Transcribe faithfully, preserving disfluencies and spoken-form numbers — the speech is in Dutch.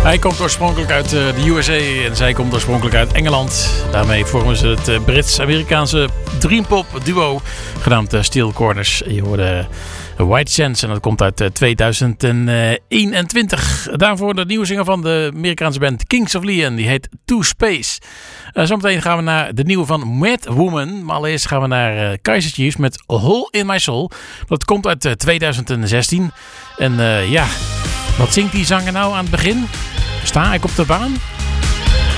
Hij komt oorspronkelijk uit de U S A en zij komt oorspronkelijk uit Engeland. Daarmee vormen ze het Brits-Amerikaanse dreampop duo genaamd Steel Corners. Je hoorde White Sands en dat komt uit tweeduizend eenentwintig. Daarvoor de nieuwe zinger van de Amerikaanse band Kings of Leon. Die heet To Space. Uh, zometeen gaan we naar de nieuwe van Mad Woman. Maar allereerst gaan we naar uh, Kaiser Chiefs met A Hole in My Soul. Dat komt uit uh, tweeduizend zestien. En uh, ja, wat zingt die zanger nou aan het begin? Sta ik op de baan?